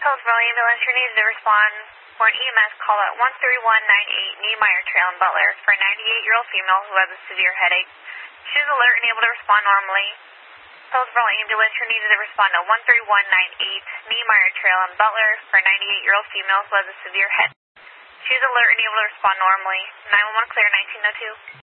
Hillsborough ambulance, you're needed to respond for an EMS call at 13198 Niemeyer Trail in Butler for a 98-year-old female who has a severe headache. She is alert and able to respond normally. Hillsborough ambulance, you're needed to respond to 13198 Niemeyer Trail in Butler for a 98-year-old female who has a severe headache. She is alert and able to respond normally. 911 clear, 1902.